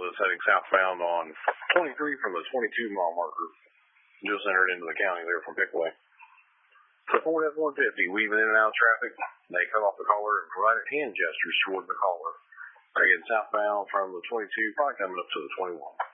was heading southbound on 23 from the 22-mile marker. Just entered into the county there from Pickaway. The Ford F-150 weaving in and out of traffic. They cut off the caller and provided hand gestures toward the caller. They're getting southbound from the 22, probably coming up to the 21.